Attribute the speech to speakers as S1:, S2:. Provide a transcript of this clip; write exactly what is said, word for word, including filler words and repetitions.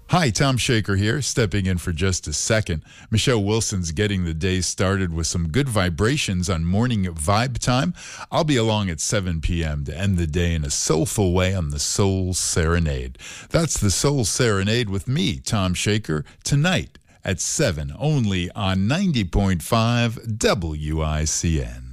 S1: Hi, Tom Shaker here, stepping in for just a second. Michelle Wilson's getting the day started with some good vibrations on Morning Vibe Time. I'll be along at seven p.m. to end the day in a soulful way on the Soul Serenade. That's the Soul Serenade with me, Tom Shaker, tonight at seven, only on ninety point five W I C N.